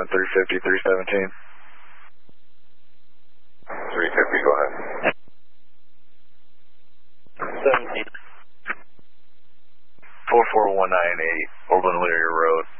350, 317. 350, go ahead. 17. 44198, Overland Leary Road.